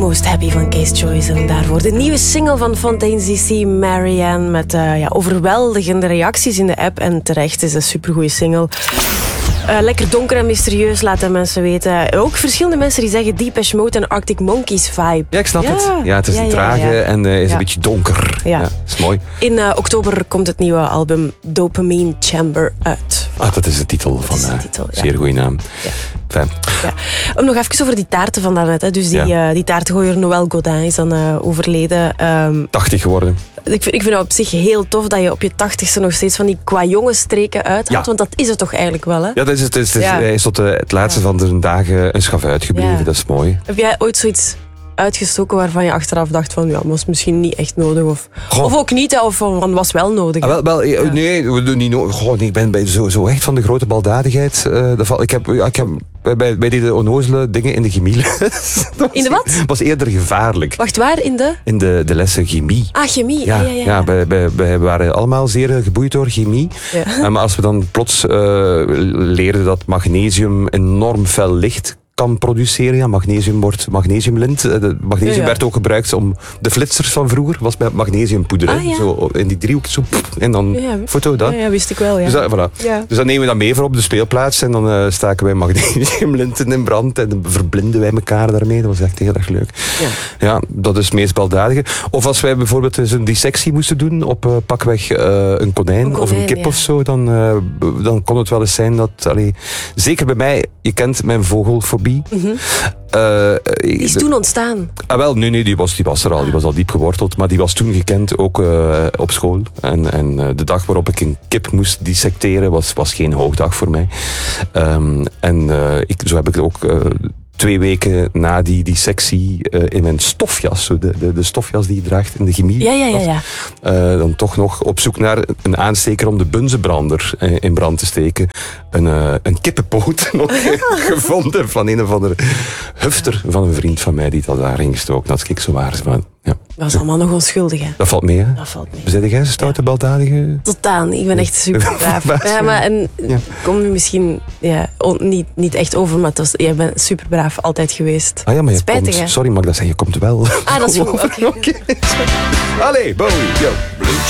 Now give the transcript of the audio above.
Almost Happy van Kees Joyce. En daarvoor de nieuwe single van Fontaines DC, Marianne. Met overweldigende reacties in de app. En terecht, is een supergoeie single. Lekker donker en mysterieus, laten mensen weten. Ook verschillende mensen die zeggen Depeche Mode en Arctic Monkeys vibe. Ja, ik snap het. Ja, het is een trage en is een beetje donker. Ja, is mooi. In oktober komt het nieuwe album Dopamine Chamber uit. Dat is de titel van zeer goede naam. Ja. Fijn. Ja. Om nog even over die taarten van daarnet. Hè. Dus die taartengooier Noël Godin is dan overleden. 80 geworden. Ik vind het op zich heel tof dat je op je 80ste nog steeds van die qua jongensstreken uithaalt. Ja. Want dat is het toch eigenlijk wel, hè? Ja, dat is het. Hij is tot het laatste van zijn dagen een schavuit gebleven. Dat is mooi. Heb jij ooit zoiets uitgestoken waarvan je achteraf dacht van was misschien niet echt nodig of ook niet, of was wel nodig? Nee, niet nodig. Ik ben zo echt van de grote baldadigheid. Ik heb bij die onnozele dingen in de chemie. In de wat? Was eerder gevaarlijk. Wacht, waar? In de lessen chemie. Ah, chemie. Ja, wij waren allemaal zeer geboeid door chemie. Ja. Maar als we dan plots leerden dat magnesium enorm fel licht kan produceren. Ja, magnesium wordt magnesiumlint. Magnesium werd ook gebruikt om de flitsers van vroeger. Was bij magnesiumpoeder. Zo in die driehoek. Zo, en dan foto dat. Ja, wist ik wel. Ja. Dus, voilà. Dus dan nemen we dat mee voor op de speelplaats. En dan staken wij magnesiumlinten in brand. En dan verblinden wij elkaar daarmee. Dat was echt heel erg leuk. Ja, dat is het meest baldadige. Of als wij bijvoorbeeld eens een dissectie moesten doen op pakweg een konijn of een kip of zo. Dan kon het wel eens zijn dat... zeker bij mij, je kent mijn vogelfobie. Mm-hmm. Die is toen ontstaan. Nee, die was er al. Die was al diep geworteld. Maar die was toen gekend, ook op school. En de dag waarop ik een kip moest dissecteren was geen hoogdag voor mij. Zo heb ik ook 2 weken na die dissectie in mijn stofjas, de stofjas die je draagt in de chemie, dan toch nog op zoek naar een aansteker om de bunzenbrander in brand te steken. Een kippenpoot nog gevonden van een of andere hufter van een vriend van mij die dat daarin gestoken had. Kijk, zo waren ze van. Ja. Dat is allemaal nog onschuldig, hè? Dat valt mee, hè? Dat valt mee. Zijn jij een stoute baldadige? Totaal. Ik ben echt super braaf. Kom nu misschien niet echt over, maar jij bent super braaf altijd geweest. Ah ja, maar spijtig, hè? Sorry, mag ik dat zeggen? Je komt wel. Ah, dat is goed. Oké. Allee, Bowie, yo.